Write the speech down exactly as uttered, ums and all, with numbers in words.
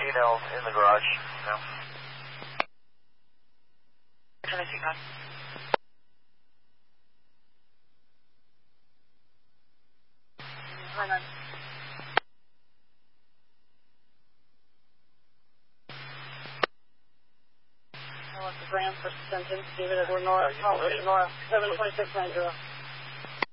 females in the garage. No. Tennessee, God. Hang on. I want the brand for suspension. David Edward Nora. Oh, Nora. seven twenty-six ninety.